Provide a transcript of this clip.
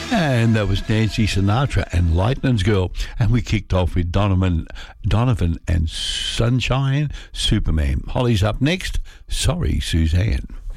And that was Nancy Sinatra and Lightning's Girl. And we kicked off with Donovan and Sunshine Superman. Holly's up next. Sorry, Suzanne.